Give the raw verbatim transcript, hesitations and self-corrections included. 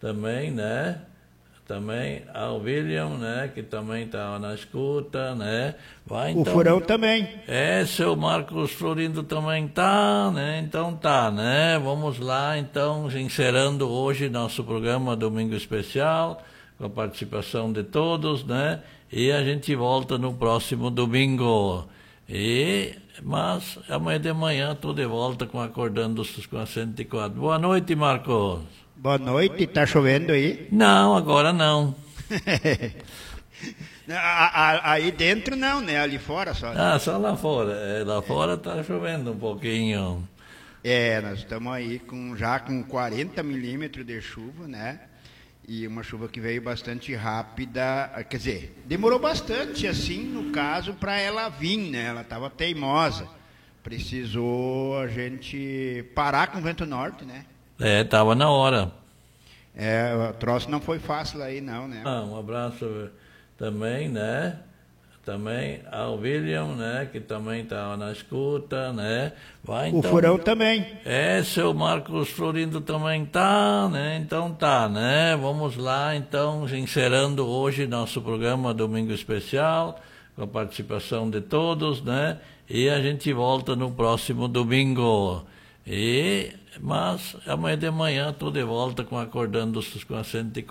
também, né? Também ao William, né? Que também estava na escuta, né? Vai, então, o Furão também. É, seu Marcos Florindo também tá, né? Então tá, né? Vamos lá, então, encerrando hoje nosso programa Domingo Especial, com a participação de todos, né? E a gente volta no próximo domingo. E, mas amanhã de manhã estou de volta com Acordando com a cento e quatro. Boa noite, Marcos. Boa noite, tá chovendo aí? Não, agora não. Aí dentro não, né? Ali fora só. Ah, só lá fora. É, lá fora tá chovendo um pouquinho. É, nós estamos aí com, já com quarenta milímetros de chuva, né? E uma chuva que veio bastante rápida, quer dizer, demorou bastante, assim, no caso, para ela vir, né? Ela estava teimosa. Precisou a gente parar com o vento norte, né? É, tava na hora. É, o troço não foi fácil aí, não, né? Ah, um abraço também, né? Também ao William, né? Que também estava na escuta, né? Vai, o então, Furão também. É, seu Marcos Florindo também tá, né? Então tá, né? Vamos lá, então, encerrando hoje nosso programa Domingo Especial, com a participação de todos, né? E a gente volta no próximo domingo. E, mas amanhã de manhã estou de volta com Acordando com a cento e quatro.